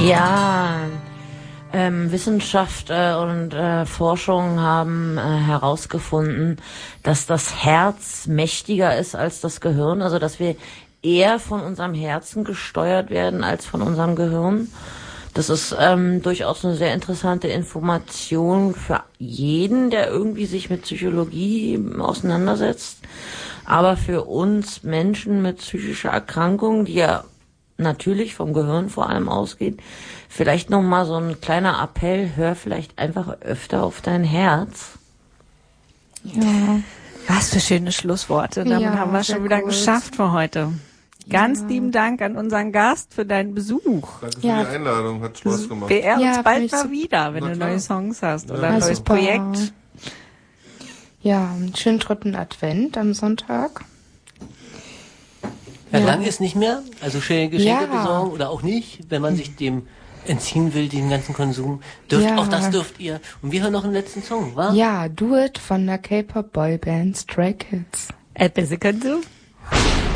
Ja, Wissenschaft und Forschung haben herausgefunden, dass das Herz mächtiger ist als das Gehirn, also dass wir eher von unserem Herzen gesteuert werden als von unserem Gehirn. Das ist durchaus eine sehr interessante Information für jeden, der irgendwie sich mit Psychologie auseinandersetzt. Aber für uns Menschen mit psychischer Erkrankung, die ja natürlich vom Gehirn vor allem ausgeht, vielleicht nochmal so ein kleiner Appell, hör vielleicht einfach öfter auf dein Herz. Ja. Was für schöne Schlussworte. Damit haben wir schon wieder geschafft für heute. Ganz lieben Dank an unseren Gast für deinen Besuch. Danke für die Einladung, hat Spaß gemacht. Beehr uns bald mal wieder, wenn du neue Songs hast oder ein neues Projekt. Ja, einen schönen 3. Advent am Sonntag. Ja, lang ist nicht mehr, also schöne Geschenke besorgen oder auch nicht, wenn man sich dem entziehen will, dem ganzen Konsum. Auch das dürft ihr. Und wir hören noch einen letzten Song, wa? Ja, Do It von der K-Pop-Boyband Stray Kids. Besser kannst du?